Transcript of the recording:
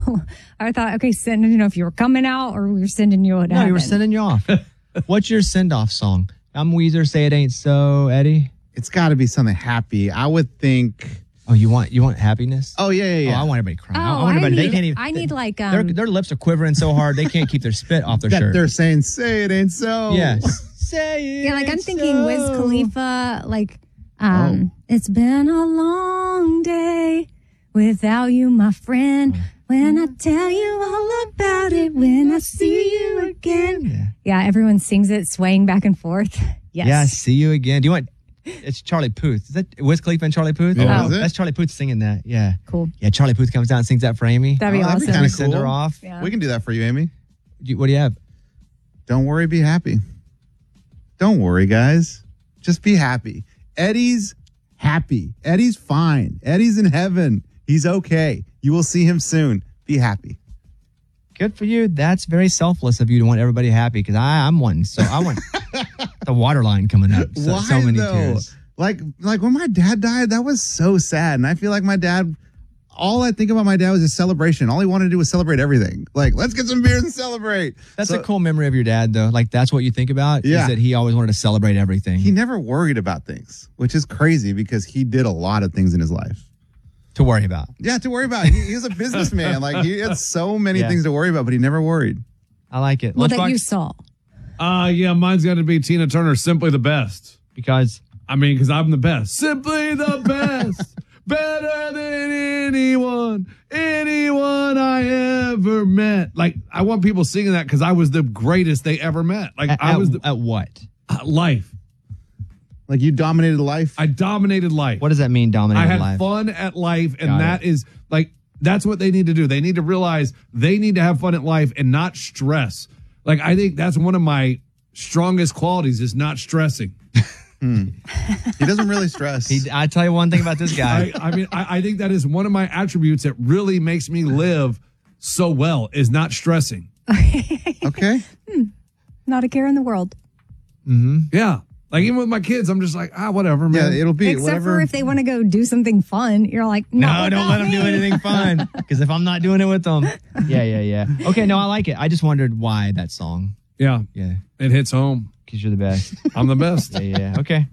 I thought, okay, send, if you were coming out or we were sending you out. No, you were sending you off. What's your send-off song? I'm Weezer, Say It Ain't So, Eddie. It's got to be something happy. I would think. Oh, you want happiness? Oh, yeah. Oh, I want everybody crying. Oh, I want everybody. They can't even. I need like their lips are quivering so hard they can't keep their spit off their shirt. They're saying, "Say it ain't so." Yes. Say it. Yeah, like I'm ain't thinking so. Wiz Khalifa, like, it's been a long day without you, my friend. When I tell you all about it, when I see you again. Yeah, everyone sings it, swaying back and forth. Yes. Yeah, see you again. Do you want? It's Charlie Puth. Is that Wiz Khalifa and Charlie Puth? Yeah. Oh. That's Charlie Puth singing that. Yeah. Cool. Yeah, Charlie Puth comes down and sings that for Amy. That'd be awesome. That'd be kind of Send cool. her off. Yeah. We can do that for you, Amy. What do you have? Don't worry, be happy. Don't worry, guys. Just be happy. Eddie's happy. Eddie's fine. Eddie's in heaven. He's okay. You will see him soon. Be happy. Good for you. That's very selfless of you to want everybody happy because I'm one. So I want the water line coming up. So, Why so many though? tears. Like when my dad died, that was so sad. And I feel like my dad, all I think about my dad was a celebration. All he wanted to do was celebrate everything. Like, let's get some beers and celebrate. That's a cool memory of your dad, though. Like, that's what you think about? Yeah. Is that he always wanted to celebrate everything. He never worried about things, which is crazy because he did a lot of things in his life. To worry about. Yeah, to worry about. He was a businessman. Like, he had so many things to worry about, but he never worried. I like it. Well, that you saw. Yeah, mine's got to be Tina Turner, Simply the Best. Because I'm the best. Simply the best. Better than anyone I ever met. Like, I want people singing that because I was the greatest they ever met. Like, I was at what? Life. Like, you dominated life? I dominated life. What does that mean, dominated I had life? fun at life, and Got that is like, that's what they need to do. They need to realize they need to have fun at life and not stress. Like, I think that's one of my strongest qualities is not stressing. He doesn't really stress. I tell you one thing about this guy. I think that is one of my attributes that really makes me live so well is not stressing. Okay. Not a care in the world. Yeah. Like, even with my kids, I'm just like, whatever, man. Yeah, it'll be Except whatever. for if they want to go do something fun. You're like, No, not don't without let them do me. anything fun. Because if I'm not doing it with them. Yeah. Okay, no, I like it. I just wondered why that song. Yeah. Yeah. It hits home. Because you're the best. I'm the best. Yeah. Okay.